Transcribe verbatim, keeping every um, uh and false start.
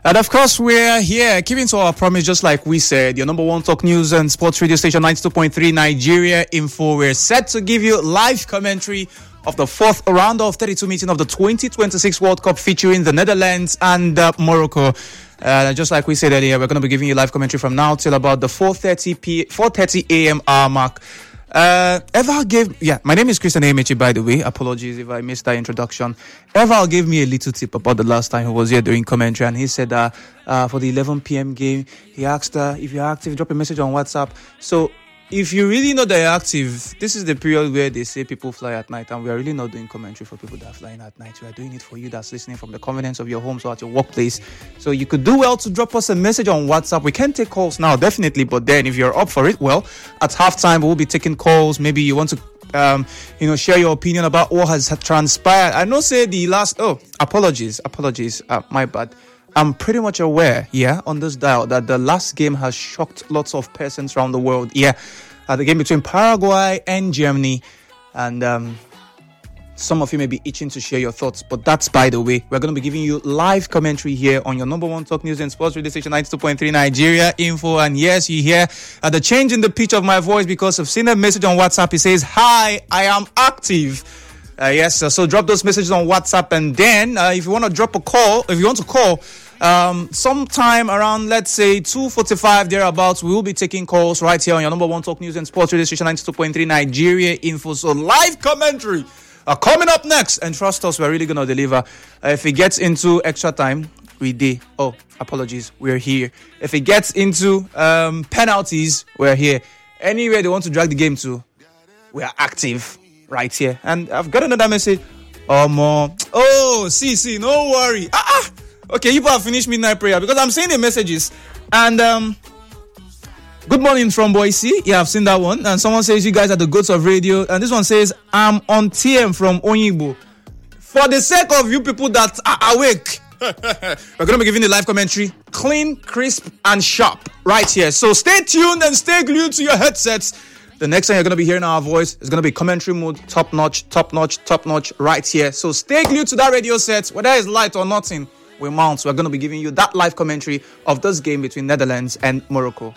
And of course, we're here, keeping to our promise, just like we said, your number one talk news and sports radio station, ninety-two point three Nigeria Info. We're set to give you live commentary of the fourth round of thirty-two meeting of the twenty twenty-six World Cup featuring the Netherlands and uh, Morocco. Uh, just like we said earlier, we're going to be giving you live commentary from now till about the four thirty a.m. hour mark. Uh, Eval gave, yeah, my name is Christian Emechi, by the way. Apologies if I missed that introduction. Eval gave me a little tip about the last time he was here doing commentary, and he said that uh, uh, for the eleven p.m. game, he asked uh, if you're active, drop a message on WhatsApp. So if you really know that you're active, this is the period where they say people fly at night, and we are really not doing commentary for people that are flying at night. We are doing it for you that's listening from the convenience of your homes or at your workplace. So you could do well to drop us a message on WhatsApp. We can take calls now, definitely, but then if you're up for it, well, at halftime we'll be taking calls. Maybe you want to um you know share your opinion about what has transpired. I know say the last oh apologies apologies uh, my bad. I'm pretty much aware, yeah, on this dial that the last game has shocked lots of persons around the world. Yeah, uh, the game between Paraguay and Germany. And um, some of you may be itching to share your thoughts, but that's by the way. We're going to be giving you live commentary here on your number one talk news and sports radio station, ninety-two point three Nigeria Info. And yes, you hear uh, the change in the pitch of my voice because I've seen a message on WhatsApp. It says, "Hi, I am active." Uh, yes, uh, so drop those messages on WhatsApp, and then uh, if you want to drop a call, if you want to call, um, sometime around, let's say, two forty-five, thereabouts, we will be taking calls right here on your number one talk news and sports radio station, ninety-two point three Nigeria Info. So live commentary uh, coming up next, and trust us, we're really going to deliver. Uh, if it gets into extra time, we did. Oh, apologies, we're here. If it gets into um, penalties, we're here. Anywhere they want to drag the game to, we are active. Right here. And I've got another message. Oh, more. Oh, see, see, no worry. Ah, ah. Okay, you have finished midnight prayer because I'm seeing the messages. And um, good morning from Boise. Yeah, I've seen that one. And someone says you guys are the goats of radio. And this one says I'm on T M from Onyibo. For the sake of you people that are awake, we're going to be giving the live commentary clean, crisp, and sharp right here. So stay tuned and stay glued to your headsets. The next time you're going to be hearing our voice is going to be commentary mode, top notch, top notch, top notch right here. So stay glued to that radio set. Whether it's light or nothing, we mount. So we're going to be giving you that live commentary of this game between Netherlands and Morocco.